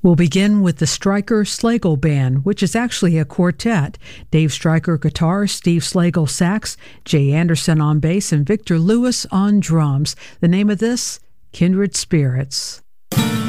We'll begin with the Stryker Slagle Band, which is actually a quartet. Dave Stryker guitar, Steve Slagle sax, Jay Anderson on bass, and Victor Lewis on drums. The name of this, Kindred Spirits.